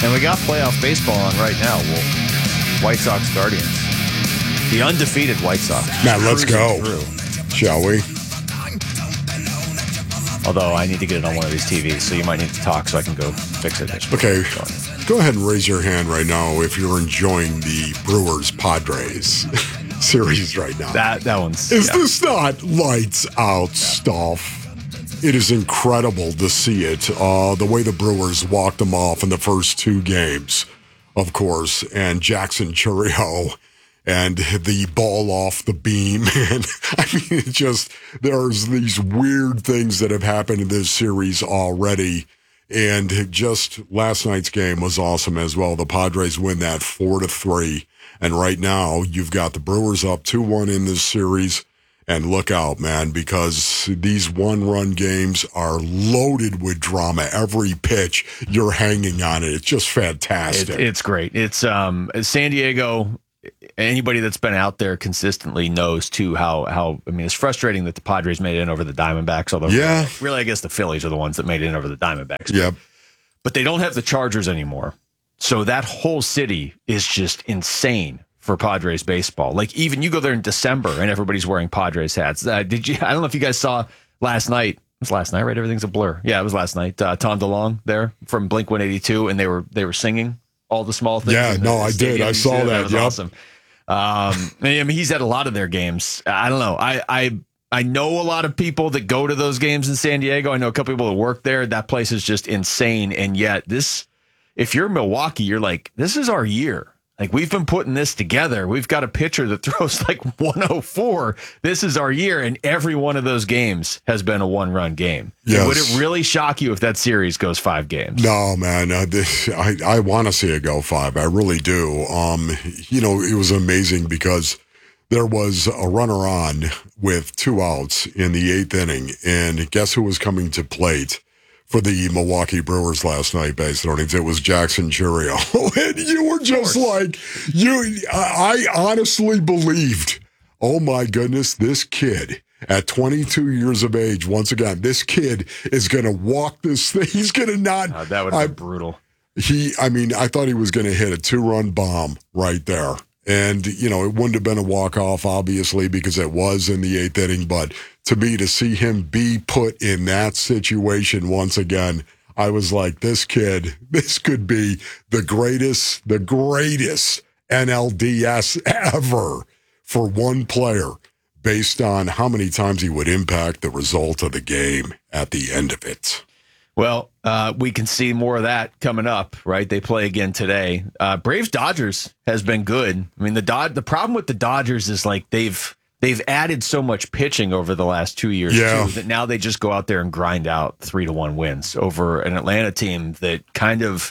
And we got playoff baseball on right now. Well, White Sox Guardians. The undefeated White Sox. Matt, let's go. Shall we? Although I need to get it on one of these TVs, so you might need to talk so I can go fix it. Okay. Go ahead and raise your hand right now if you're enjoying the Brewers-Padres series right now. That one's... Is this not lights out stuff? It is incredible to see it. The way the Brewers walked them off in the first two games, of course, and Jackson Chourio and the ball off the beam. And I mean, it just, there's these weird things that have happened in this series already. And just last night's game was awesome as well. The Padres win that 4-3. And right now, you've got the Brewers up 2-1 in this series. And look out, man, because these one-run games are loaded with drama. Every pitch, you're hanging on it. It's just fantastic. It's great. It's San Diego. Anybody that's been out there consistently knows, too, how I mean, it's frustrating that the Padres made it in over the Diamondbacks, although really, I guess the Phillies are the ones that made it in over the Diamondbacks. Yep. But they don't have the Chargers anymore. So that whole city is just insane for Padres baseball. Like, even you go there in December and everybody's wearing Padres hats. I don't know if you guys saw last night. It was last night, right? Everything's a blur. Yeah, it was last night. Tom DeLonge there from Blink-182, and they were singing all the small things. Yeah, no, I did. I saw that. That was awesome. I mean, he's at a lot of their games. I don't know. I know a lot of people that go to those games in San Diego. I know a couple people that work there. That place is just insane. And yet if you're Milwaukee, you're like, this is our year. Like, we've been putting this together. We've got a pitcher that throws like 104. This is our year. And every one of those games has been a one-run game. Yes. Would it really shock you if that series goes 5 games? No, man. I want to see it go 5. I really do. It was amazing because there was a runner on with 2 outs in the 8th inning. And guess who was coming to plate for the Milwaukee Brewers last night, based on it? It was Jackson Chourio. And you were just like, I honestly believed, oh my goodness, this kid at 22 years of age, once again, this kid is going to walk this thing. He's going to not. That would have been brutal. I thought he was going to hit a 2-run bomb right there. And, it wouldn't have been a walk-off, obviously, because it was in the 8th inning. But to me, to see him be put in that situation once again, I was like, this kid, this could be the greatest NLDS ever for one player, based on how many times he would impact the result of the game at the end of it. Well, we can see more of that coming up, right? They play again today. Braves-Dodgers has been good. I mean, the problem with the Dodgers is like they've added so much pitching over the last 2 years too, that now they just go out there and grind out 3-1 wins over an Atlanta team that kind of,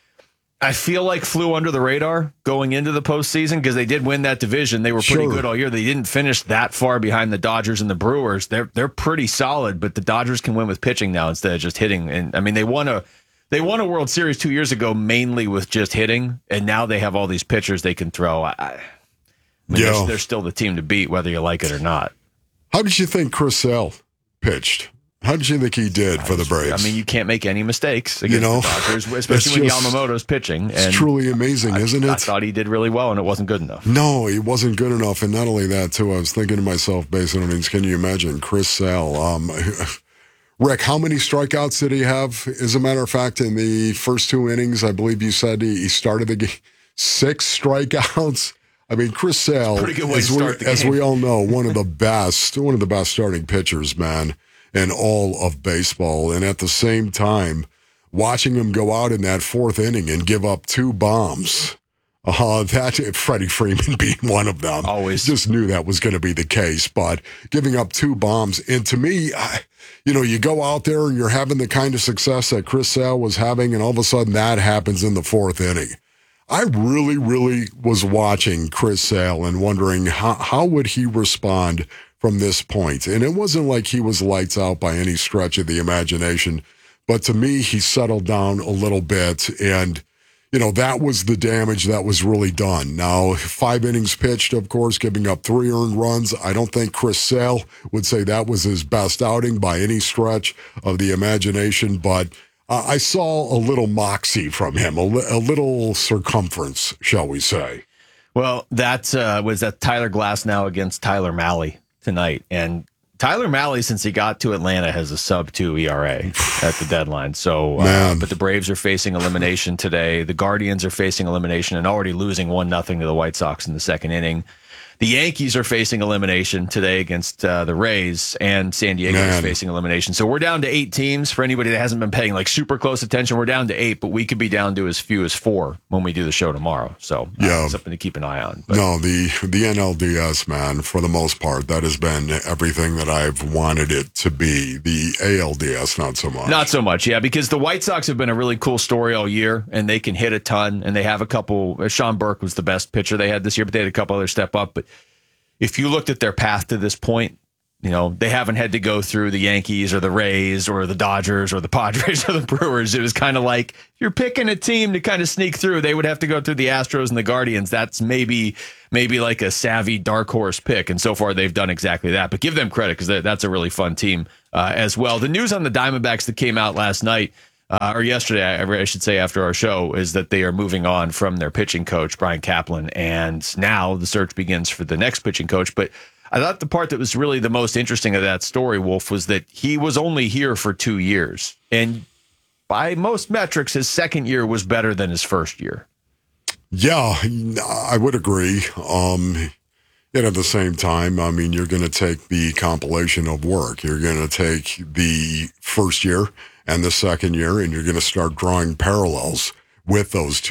I feel like, flew under the radar going into the postseason because they did win that division. They were pretty good all year. They didn't finish that far behind the Dodgers and the Brewers. They're pretty solid, but the Dodgers can win with pitching now instead of just hitting. And I mean, they won a World Series 2 years ago mainly with just hitting, and now they have all these pitchers they can throw. They're still the team to beat, whether you like it or not. How did you think Chris Sale pitched? How did you think he did for the Braves? I mean, you can't make any mistakes against the Dodgers, especially when Yamamoto's pitching. It's truly amazing, isn't it? I thought he did really well, and it wasn't good enough. No, he wasn't good enough. And not only that, too, I was thinking to myself, based on it, can you imagine Chris Sale? Rick, how many strikeouts did he have? As a matter of fact, in the first 2 innings, I believe you said he started the game 6 strikeouts. I mean, Chris Sale, as we all know, one of the best starting pitchers, man, in all of baseball. And at the same time, watching him go out in that 4th inning and give up 2 bombs, that Freddie Freeman being one of them. Always. Just knew that was going to be the case. But giving up 2 bombs, and to me, you go out there and you're having the kind of success that Chris Sale was having, and all of a sudden that happens in the 4th inning. I really, really was watching Chris Sale and wondering how would he respond from this point. And it wasn't like he was lights out by any stretch of the imagination. But to me, he settled down a little bit. And, that was the damage that was really done. Now, 5 innings pitched, of course, giving up 3 earned runs. I don't think Chris Sale would say that was his best outing by any stretch of the imagination. But I saw a little moxie from him, a little circumference, shall we say. Well, that was that Tyler Glasnow against Tyler Mahle tonight. And Tyler Mahle, since he got to Atlanta, has a sub-2 ERA at the deadline. So, but the Braves are facing elimination today. The Guardians are facing elimination and already losing 1-0 to the White Sox in the second inning. The Yankees are facing elimination today against the Rays, and San Diego is facing elimination. So we're down to 8 teams. For anybody that hasn't been paying like super close attention, we're down to 8, but we could be down to as few as 4 when we do the show tomorrow. So something to keep an eye on. But. No, the NLDS, man, for the most part, that has been everything that I've wanted it to be. The ALDS, not so much. Not so much, yeah, because the White Sox have been a really cool story all year, and they can hit a ton, and they have a couple. Sean Burke was the best pitcher they had this year, but they had a couple others step up. But if you looked at their path to this point, you know, they haven't had to go through the Yankees or the Rays or the Dodgers or the Padres or the Brewers. It was kind of like you're picking a team to kind of sneak through. They would have to go through the Astros and the Guardians. That's maybe like a savvy dark horse pick. And so far they've done exactly that. But give them credit because that's a really fun team as well. The news on the Diamondbacks that came out last night, or yesterday, I should say, after our show, is that they are moving on from their pitching coach, Brian Kaplan, and now the search begins for the next pitching coach. But I thought the part that was really the most interesting of that story, Wolf, was that he was only here for 2 years. And by most metrics, his second year was better than his first year. Yeah, I would agree. Yet at the same time, I mean, you're going to take the compilation of work. You're going to take the first year and the second year, and you're going to start drawing parallels with those two.